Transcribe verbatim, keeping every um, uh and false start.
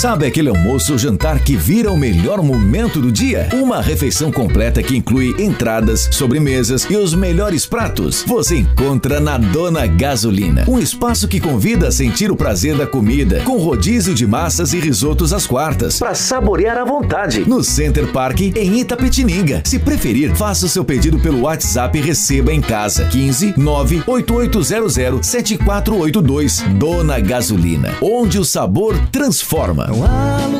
Sabe aquele almoço ou jantar que vira o melhor momento do dia? Uma refeição completa que inclui entradas, sobremesas e os melhores pratos. Você encontra na Dona Gasolina. Um espaço que convida a sentir o prazer da comida, com rodízio de massas e risotos às quartas, para saborear à vontade. No Center Park, em Itapetininga. Se preferir, faça o seu pedido pelo WhatsApp e receba em casa. quinze nove oito oito zero zero sete quatro oito dois. Dona Gasolina, onde o sabor transforma. Não há